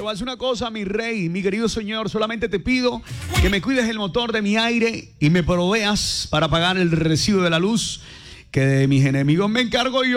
voy a decir una cosa, mi rey, mi querido señor. Solamente te pido que me cuides el motor de mi aire y me proveas para pagar el recibo de la luz, que de mis enemigos me encargo yo.